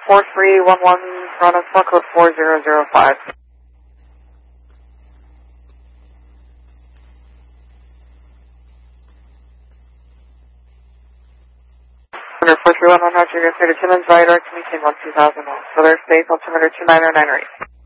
4311, Toronto, cell code 4005. Under 4311, Roger, you're through to Timmins, Via Direct, maintain 12000, Southern Space, altimeter 2909 rate.